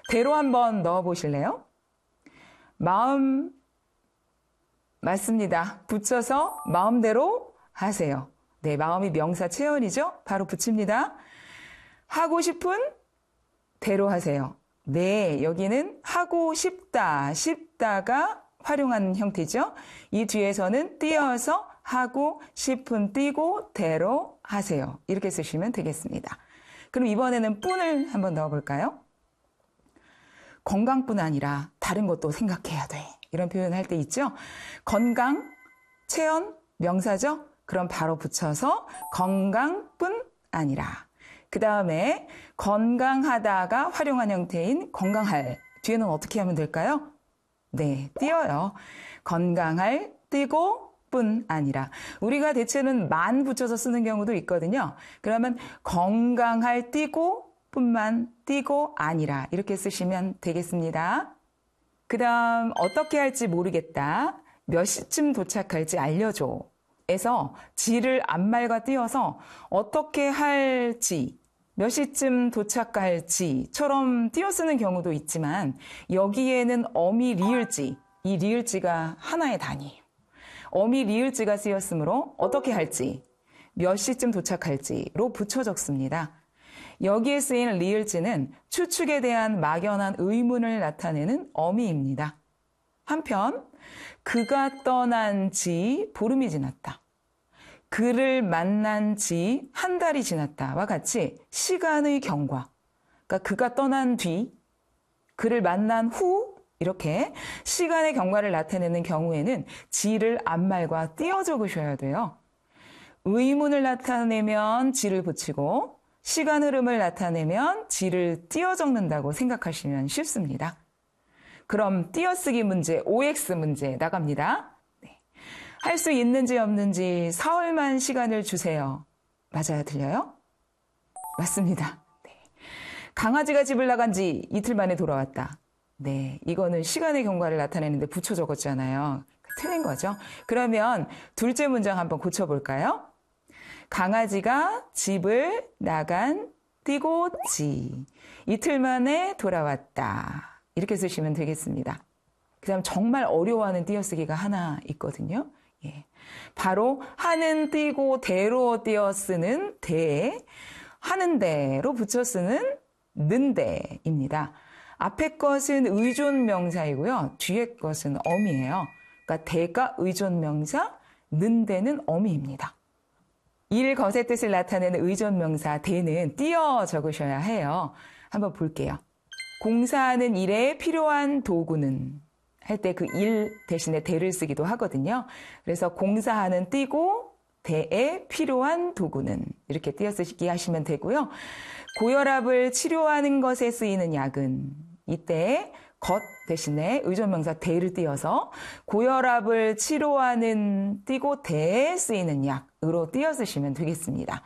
대로 한번 넣어 보실래요? 마음, 맞습니다. 붙여서 마음대로 하세요. 네, 마음이 명사 체언이죠? 바로 붙입니다. 하고 싶은 대로 하세요. 네, 여기는 하고 싶다, 싶다가 활용하는 형태죠. 이 뒤에서는 띄어서 하고 싶은 띄고 대로 하세요. 이렇게 쓰시면 되겠습니다. 그럼 이번에는 뿐을 한번 넣어볼까요? 건강뿐 아니라 다른 것도 생각해야 돼. 이런 표현 할 때 있죠? 건강, 체언, 명사죠? 그럼 바로 붙여서 건강뿐 아니라. 그 다음에 건강하다가 활용한 형태인 건강할. 뒤에는 어떻게 하면 될까요? 네, 띄어요. 건강할 띄고 뿐 아니라. 우리가 대체는 만 붙여서 쓰는 경우도 있거든요. 그러면 건강할 띄고 뿐만 띄고 아니라 이렇게 쓰시면 되겠습니다. 그 다음 어떻게 할지 모르겠다. 몇 시쯤 도착할지 알려줘. 에서 지를 앞말과 띄어서 어떻게 할지 몇 시쯤 도착할지처럼 띄어 쓰는 경우도 있지만 여기에는 어미 리을지, 이 리을지가 하나의 단위예요. 어미 리을지가 쓰였으므로 어떻게 할지, 몇 시쯤 도착할지로 붙여 적습니다. 여기에 쓰인 리을지는 추측에 대한 막연한 의문을 나타내는 어미입니다. 한편 그가 떠난 지 보름이 지났다. 그를 만난 지 한 달이 지났다와 같이 시간의 경과, 그러니까 그가 떠난 뒤, 그를 만난 후 이렇게 시간의 경과를 나타내는 경우에는 지를 앞말과 띄어 적으셔야 돼요. 의문을 나타내면 지를 붙이고 시간 흐름을 나타내면 지를 띄어 적는다고 생각하시면 쉽습니다. 그럼 띄어쓰기 문제, OX 문제 나갑니다. 네. 할 수 있는지 없는지 사흘만 시간을 주세요. 맞아요? 들려요? 맞습니다. 네. 강아지가 집을 나간 지 이틀 만에 돌아왔다. 네, 이거는 시간의 경과를 나타내는데 붙여 적었잖아요. 틀린 거죠. 그러면 둘째 문장 한번 고쳐볼까요? 강아지가 집을 나간 띄고 지 이틀 만에 돌아왔다. 이렇게 쓰시면 되겠습니다. 그 다음 정말 어려워하는 띄어쓰기가 하나 있거든요. 예. 바로 하는 띄고 대로 띄어 쓰는 대, 하는 대로 붙여 쓰는 는 대입니다. 앞에 것은 의존 명사이고요. 뒤에 것은 어미예요. 그러니까 대가 의존 명사, 는 대는 어미입니다. 일, 것의 뜻을 나타내는 의존 명사 대는 띄어 적으셔야 해요. 한번 볼게요. 공사하는 일에 필요한 도구는 할 때 그 일 대신에 대를 쓰기도 하거든요. 그래서 공사하는 띄고 대에 필요한 도구는 이렇게 띄어 쓰기 하시면 되고요. 고혈압을 치료하는 것에 쓰이는 약은 이때 것 대신에 의존명사 대를 띄어서 고혈압을 치료하는 띄고 대에 쓰이는 약으로 띄어 쓰시면 되겠습니다.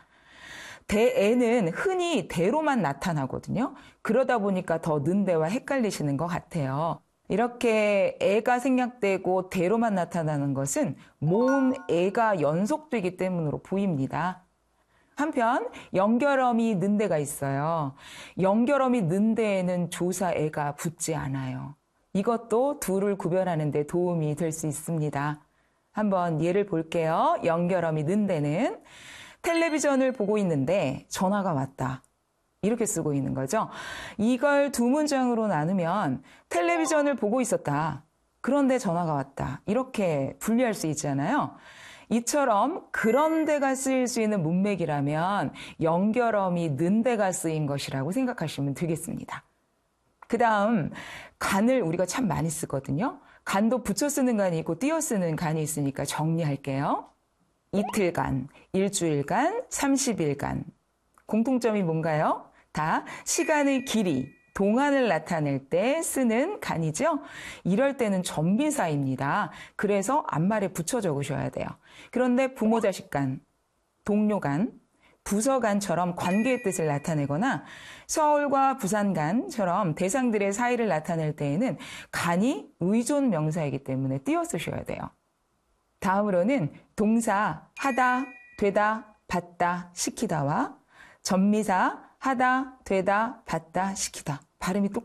대에는 흔히 대로만 나타나거든요. 그러다 보니까 더 는 대와 헷갈리시는 것 같아요. 이렇게 애가 생략되고 대로만 나타나는 것은 모음 애가 연속되기 때문으로 보입니다. 한편 연결어미 는 대가 있어요. 연결어미 는 대에는 조사 애가 붙지 않아요. 이것도 둘을 구별하는 데 도움이 될 수 있습니다. 한번 예를 볼게요. 연결어미 는 대는 텔레비전을 보고 있는데 전화가 왔다. 이렇게 쓰고 있는 거죠. 이걸 두 문장으로 나누면 텔레비전을 보고 있었다. 그런데 전화가 왔다. 이렇게 분리할 수 있잖아요. 이처럼 그런 데가 쓰일 수 있는 문맥이라면 연결어미 는 데가 쓰인 것이라고 생각하시면 되겠습니다. 그 다음 간을 우리가 참 많이 쓰거든요. 간도 붙여 쓰는 간이 있고 띄어 쓰는 간이 있으니까 정리할게요. 이틀간, 일주일간, 30일간. 공통점이 뭔가요? 다 시간의 길이, 동안을 나타낼 때 쓰는 간이죠. 이럴 때는 전비사입니다. 그래서 앞말에 붙여 적으셔야 돼요. 그런데 부모 자식 간, 동료 간, 부서 간처럼 관계의 뜻을 나타내거나 서울과 부산 간처럼 대상들의 사이를 나타낼 때에는 간이 의존 명사이기 때문에 띄어 쓰셔야 돼요. 다음으로는 동사 하다, 되다, 받다, 시키다와 전미사 하다, 되다, 받다, 시키다. 발음이